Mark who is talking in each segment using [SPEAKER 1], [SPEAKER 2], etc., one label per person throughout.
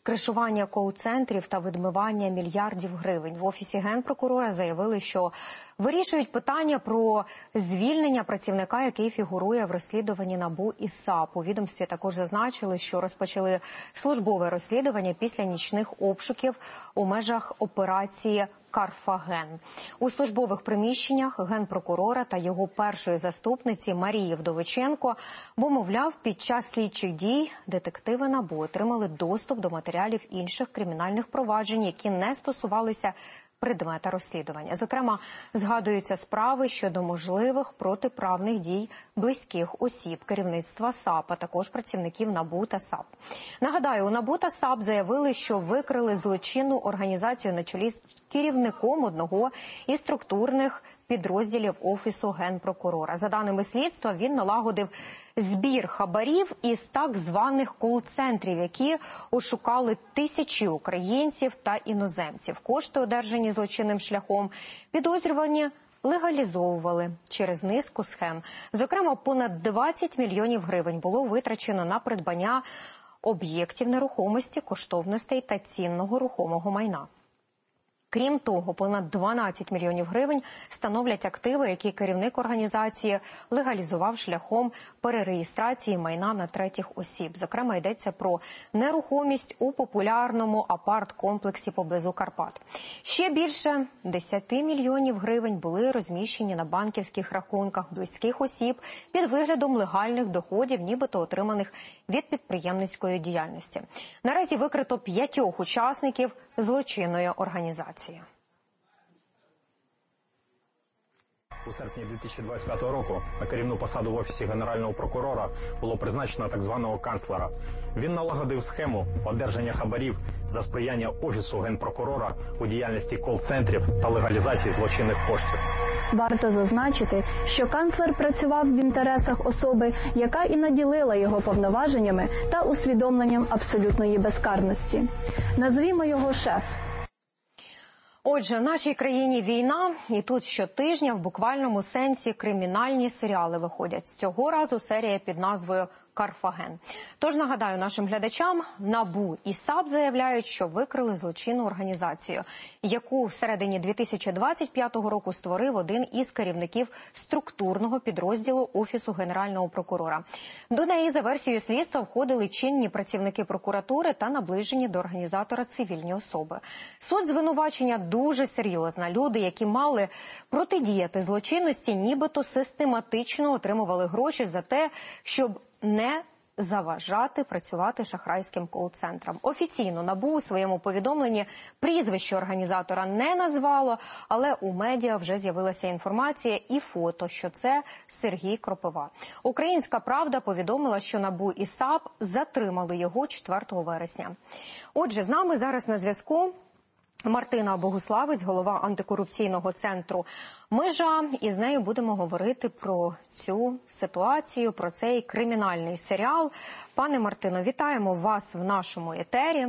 [SPEAKER 1] кришування кол-центрів та відмивання мільярдів гривень. В Офісі Генпрокурора заявили, що вирішують питання про звільнення працівника, який фігурує в розслідуванні НАБУ і САП. У відомстві також зазначили, що розпочали службове розслідування після нічних обшуків у межах операції «Карфаген». У службових приміщеннях Генпрокурора та його першої заступниці Марії Вдовиченко, бо, мовляв, під час слідчих дій детективи НАБУ отримали доступ до матеріалів інших кримінальних проваджень, які не стосувалися предмета розслідування. Зокрема, згадуються справи щодо можливих протиправних дій близьких осіб керівництва САП, а також працівників НАБУ та САП. Нагадаю, у НАБУ та САП заявили, що викрили злочинну організацію на чолі з керівником одного із структурних підрозділів Офісу Генпрокурора. За даними слідства, він налагодив збір хабарів із так званих кол-центрів, які ошукали тисячі українців та іноземців. Кошти, одержані злочинним шляхом, підозрювані легалізовували через низку схем. Зокрема, понад 20 мільйонів гривень було витрачено на придбання об'єктів нерухомості, коштовностей та цінного рухомого майна. Крім того, понад 12 мільйонів гривень становлять активи, які керівник організації легалізував шляхом перереєстрації майна на третіх осіб. Зокрема, йдеться про нерухомість у популярному апарт-комплексі поблизу Карпат. Ще більше 10 мільйонів гривень були розміщені на банківських рахунках близьких осіб під виглядом легальних доходів, нібито отриманих від підприємницької діяльності. Наразі викрито 5 учасників злочинної організації.
[SPEAKER 2] У серпні 2025 року на керівну посаду в Офісі Генерального прокурора було призначено так званого канцлера. Він налагодив схему одержання хабарів за сприяння Офісу Генпрокурора у діяльності кол-центрів та легалізації злочинних коштів.
[SPEAKER 3] Варто зазначити, що канцлер працював в інтересах особи, яка і наділила його повноваженнями та усвідомленням абсолютної безкарності. Назвімо його шеф.
[SPEAKER 1] Отже, в нашій країні війна, і тут щотижня в буквальному сенсі кримінальні серіали виходять. Цього разу серія під назвою «Карфаген». Тож нагадаю нашим глядачам, НАБУ і САП заявляють, що викрили злочинну організацію, яку всередині 2025 року створив один із керівників структурного підрозділу Офісу Генерального прокурора. До неї, за версією слідства, входили чинні працівники прокуратури та наближені до організатора цивільні особи. Суть звинувачення дуже серйозна. Люди, які мали протидіяти злочинності, нібито систематично отримували гроші за те, щоб не заважати працювати шахрайським кол-центрам. Офіційно НАБУ у своєму повідомленні прізвище організатора не назвало, але у медіа вже з'явилася інформація і фото, що це Сергій Кропива. Українська правда повідомила, що НАБУ і САП затримали його 4 вересня. Отже, з нами зараз на зв'язку Мартина Богуславець, голова антикорупційного центру «Межа», і з нею будемо говорити про цю ситуацію, про цей кримінальний серіал. Пане Мартино, вітаємо вас в нашому етері.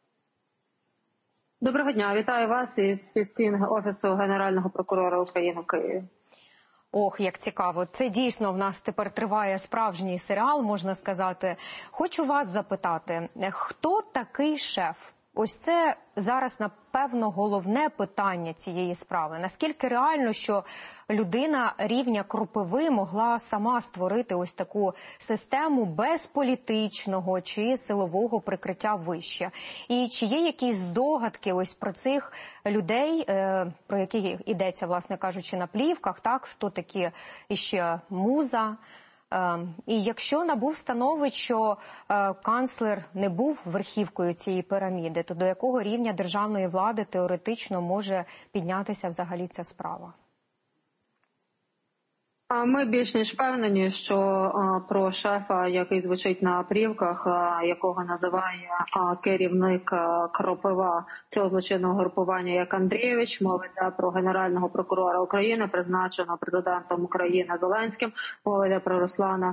[SPEAKER 4] Доброго дня, вітаю вас із стін Офісу Генерального прокурора України в Києві.
[SPEAKER 1] Ох, як цікаво. Це дійсно в нас тепер триває справжній серіал, можна сказати. Хочу вас запитати, хто такий шеф? Ось це зараз, напевно, головне питання цієї справи. Наскільки реально, що людина рівня Кропиви могла сама створити ось таку систему без політичного чи силового прикриття вище? І чи є якісь здогадки ось про цих людей, про яких йдеться, власне кажучи, на плівках, так? Хто такі іще Муза? І якщо НАБУ встановить, що канцлер не був верхівкою цієї піраміди, то до якого рівня державної влади теоретично може піднятися взагалі ця справа?
[SPEAKER 4] Ми більш ніж впевнені, що про шефа, який звучить на плівках, якого називає керівник Кропива цього злочинного групування як Андрійович, мова йде про Генерального прокурора України, призначеного президентом України Зеленським, мова йде про Руслана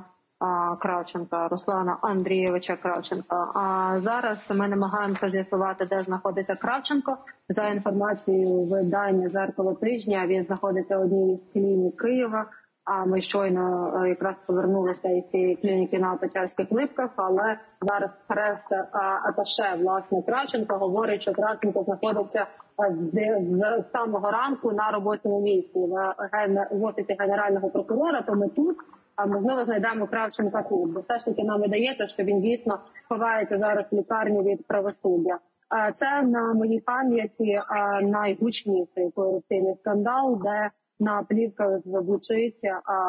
[SPEAKER 4] Андрійовича Кравченка. А зараз ми намагаємося з'ясувати, де знаходиться Кравченко. За інформацією видання «Зеркало тижня», він знаходиться в одній з клінік Києва. А ми щойно якраз повернулися із цієї клініки на Печерських Липках, але зараз прес-аташе, власне, Кравченко говорить, що Кравченко знаходиться з самого ранку на робочому місці в офісі Генерального прокурора, то ми тут, а можливо знайдемо Кравченка тут, бо все ж таки нам видається, що він дійсно ховається зараз в лікарні від правосуддя. Це на моїй пам'яті найгучніший корупційний скандал, де на плівках звучить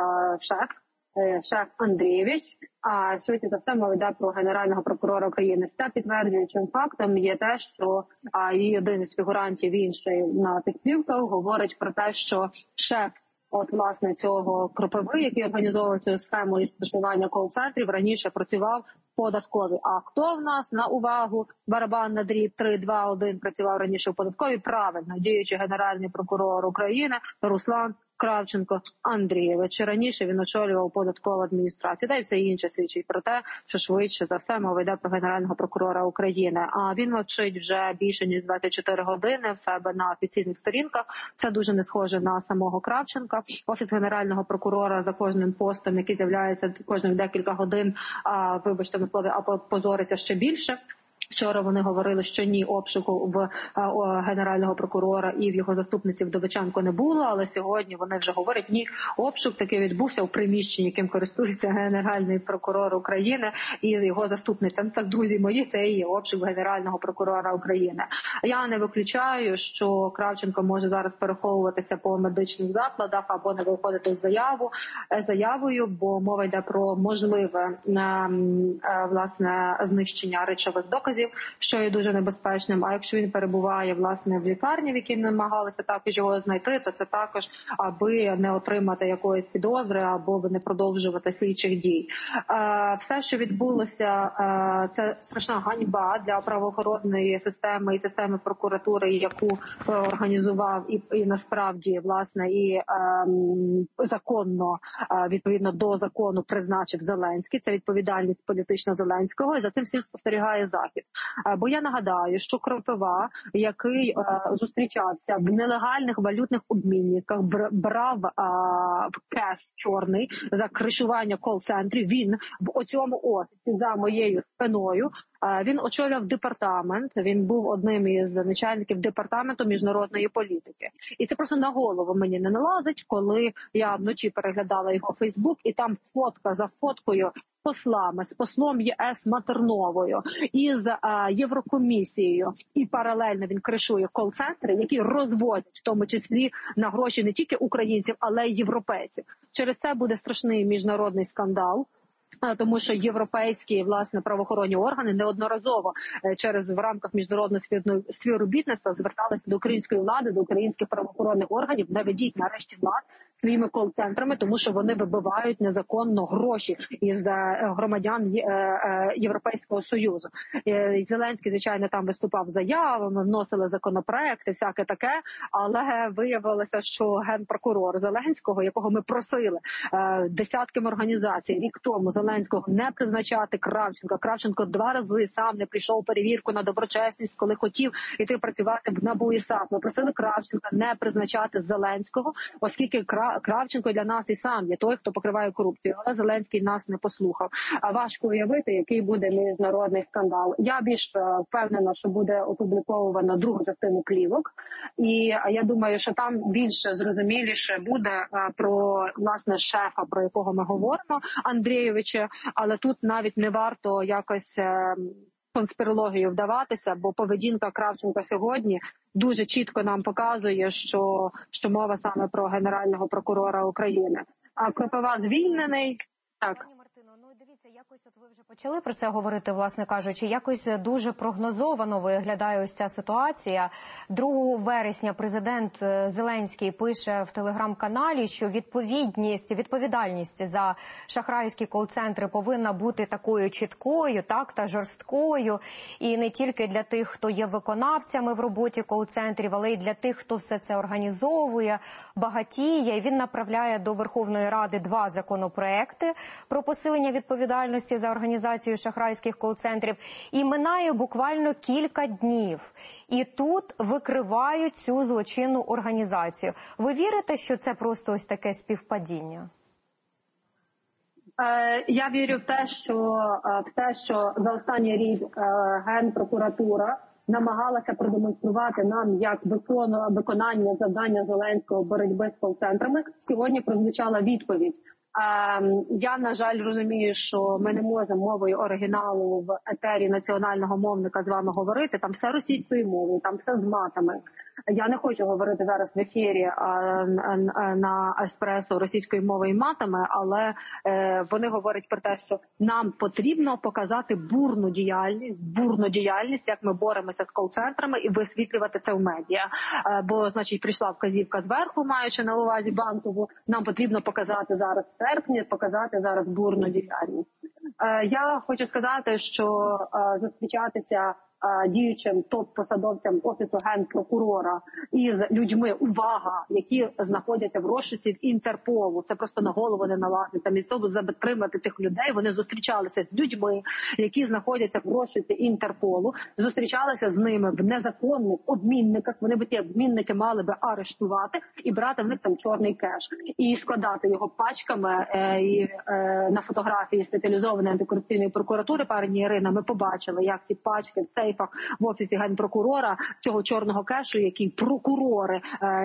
[SPEAKER 4] шеф Андрійович. А швидше за все мова йде про Генерального прокурора України. Це підтверджуючим фактом є те, що і один із фігурантів інший на тих плівках говорить про те, що шеф власне цього Кропиви, який організовував цю схему із створення кол-центрів, раніше працював в податковій. А хто в нас, на увагу, барабан на дріб 3-2-1, працював раніше в податковій? Правильно, діючий Генеральний прокурор України Руслан Кравченко Андрійович. Раніше він очолював податкову адміністрацію. Та й все інше свідчить про те, що швидше за все мова йде про Генерального прокурора України. А він мовчить вже більше ніж 24 години в себе на офіційних сторінках. Це дуже не схоже на самого Кравченка. Офіс Генерального прокурора за кожним постом, який з'являється кожних декілька годин, вибачте на слові, позориться ще більше. Вчора вони говорили, що ні обшуку в Генерального прокурора і в його заступниці Вдовиченко не було, але сьогодні вони вже говорять, ні, обшук таки відбувся у приміщенні, яким користується Генеральний прокурор України і його заступниця. Ну так, друзі мої, це і є обшук Генерального прокурора України. Я не виключаю, що Кравченко може зараз переховуватися по медичних закладах або не виходити з заявою, бо мова йде про можливе власне знищення речових доказів, що є дуже небезпечним. А якщо він перебуває власне в лікарні, в якій намагалися також його знайти, то це також, аби не отримати якоїсь підозри або не продовжувати слідчих дій. Все, що відбулося, це страшна ганьба для правоохоронної системи і системи прокуратури, яку організував і насправді власне і законно, відповідно до закону, призначив Зеленський. Це відповідальність політична Зеленського, і за цим всім спостерігає Захід. Бо я нагадаю, що Кропива, який зустрічався в нелегальних валютних обмінниках, брав кеш чорний за кришування кол-центрів, він в оцьому офісі за моєю спиною, він очолював департамент, він був одним із начальників департаменту міжнародної політики. І це просто на голову мені не налазить, коли я вночі переглядала його Фейсбук, і там фотка за фоткою з послом ЄС Матерновою, із Єврокомісією. І паралельно він кришує кол-центри, які розводять, в тому числі на гроші не тільки українців, але й європейців. Через це буде страшний міжнародний скандал. Тому що європейські, власне, правоохоронні органи неодноразово в рамках міжнародного співробітництва зверталися до української влади, до українських правоохоронних органів: наведіть нарешті лад своїми кол-центрами, тому що вони вибивають незаконно гроші із громадян Європейського Союзу. Зеленський, звичайно, там виступав заявами, вносили законопроекти, всяке таке, але виявилося, що генпрокурор Зеленського, якого ми просили десятками організацій рік тому Зеленського не призначати Кравченка. Кравченко 2 рази сам не прийшов перевірку на доброчесність, коли хотів іти працювати в НАБУ і САП. Ми просили Кравченка не призначати Зеленського, оскільки Кравченко для нас і сам є той, хто покриває корупцію. Але Зеленський нас не послухав. А важко уявити, який буде міжнародний скандал. Я більш впевнена, що буде опубліковано другу частину плівок. І я думаю, що там більше зрозуміліше буде про, власне, шефа, про якого ми говоримо, Андрійовича. Але тут навіть не варто якось конспірологію вдаватися, бо поведінка Кравченка сьогодні дуже чітко нам показує, що мова саме про Генерального прокурора України. А Кропива звільнений. Так.
[SPEAKER 1] Ну, дивіться, якось ви вже почали про це говорити, власне кажучи, якось дуже прогнозовано виглядає ось ця ситуація. 2 вересня президент Зеленський пише в телеграм-каналі, що відповідальність за шахрайські кол-центри повинна бути такою чіткою, та жорсткою, і не тільки для тих, хто є виконавцями в роботі кол-центрів, але й для тих, хто все це організовує, багатіє. І він направляє до Верховної Ради 2 законопроекти про посилення відповідальності за організацію шахрайських кол-центрів. І минає буквально кілька днів. І тут викривають цю злочинну організацію. Ви вірите, що це просто ось таке співпадіння?
[SPEAKER 4] Я вірю в те, що за останній рік Генпрокуратура намагалася продемонструвати нам, як виконання завдання Зеленського боротьби з кол-центрами. Сьогодні прозвучала відповідь. Я, на жаль, розумію, що ми не можемо мовою оригіналу в етері національного мовника з вами говорити. Там все російською мовою, там все з матами. Я не хочу говорити зараз в ефірі на еспресо російською мовою і матами, але вони говорять про те, що нам потрібно показати бурну діяльність, як ми боремося з кол-центрами, і висвітлювати це в медіа. Бо, значить, прийшла вказівка зверху, маючи на увазі Банкову, нам потрібно показати зараз в серпні, показати зараз бурну діяльність. Я хочу сказати, що зустрічатися діючим топ-посадовцям Офісу Генпрокурора із людьми, увага, які знаходяться в розшуці в Інтерполу. Це просто на голову не налазить. Замість того, затримати цих людей, вони зустрічалися з людьми, які знаходяться в розшуці Інтерполу, зустрічалися з ними в незаконних обмінниках. Вони б ті обмінники мали би арештувати і брати в них там чорний кеш. І складати його пачками. І на фотографії спеціалізованої антикорупційної прокуратури, пані Ірина, ми побачили, як ці пачки в сейфах в Офісі Генпрокурора цього чорного кешу, який прокурори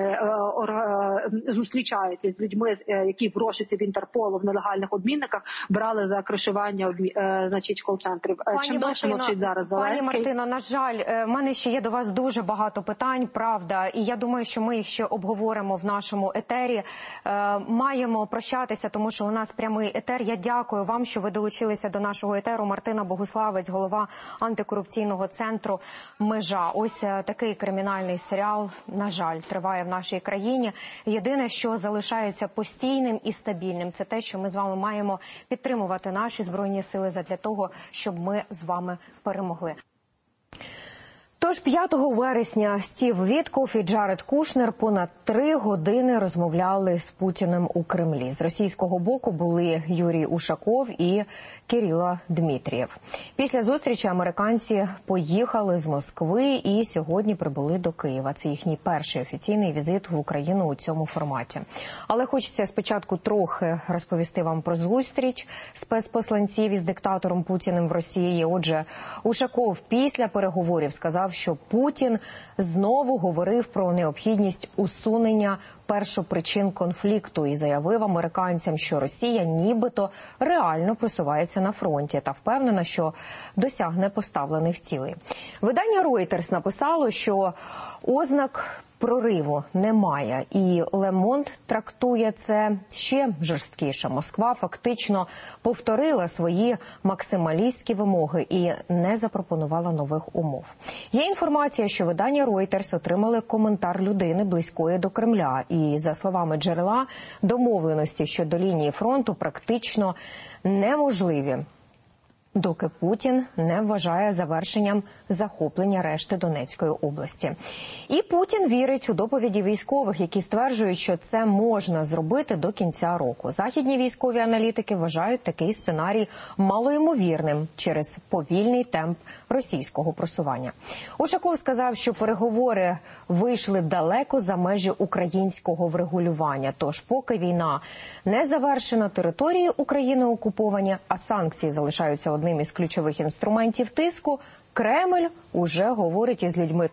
[SPEAKER 4] зустрічають з людьми, які в розшуці в Інтерполу в нелегальних обмінниках, брали за кришування значить кол-центрів. Чим довше мовчить зараз Зеленський?
[SPEAKER 1] Пані Мартино, на жаль, в мене ще є до вас дуже багато питань, правда, і я думаю, що ми їх ще обговоримо в нашому етері. Маємо прощатися, тому що у нас прямий етер. Я дякую вам, що ви долучилися до нашого етеру. Мартина Богуславець, голова антикорупційного центру «Межа». Ось такий кримінальний серіал, на жаль, триває в нашій країні. Єдине, що залишається постійним і стабільним, це те, що ми з вами маємо підтримувати наші Збройні сили задля того, щоб ми з вами перемогли. Тож 5 вересня Стів Віткоф і Джаред Кушнер понад 3 години розмовляли з Путіним у Кремлі. З російського боку були Юрій Ушаков і Кирило Дмитрієв. Після зустрічі американці поїхали з Москви і сьогодні прибули до Києва. Це їхній перший офіційний візит в Україну у цьому форматі. Але хочеться спочатку трохи розповісти вам про зустріч спецпосланців із диктатором Путіним в Росії. Отже, Ушаков після переговорів сказав, що Путін знову говорив про необхідність усунення першопричин конфлікту і заявив американцям, що Росія нібито реально просувається на фронті та впевнена, що досягне поставлених цілей. Видання Reuters написало, що ознак прориву немає, і Le Monde трактує це ще жорсткіше. Москва фактично повторила свої максималістські вимоги і не запропонувала нових умов. Є інформація, що видання Reuters отримали коментар людини близької до Кремля, і, за словами джерела, домовленості щодо лінії фронту практично неможливі, доки Путін не вважає завершенням захоплення решти Донецької області. І Путін вірить у доповіді військових, які стверджують, що це можна зробити до кінця року. Західні військові аналітики вважають такий сценарій малоймовірним через повільний темп російського просування. Ушаков сказав, що переговори вийшли далеко за межі українського врегулювання. Тож поки війна не завершена, території України окуповані, а санкції залишаються одним із ключових інструментів тиску, Кремль уже говорить із людьми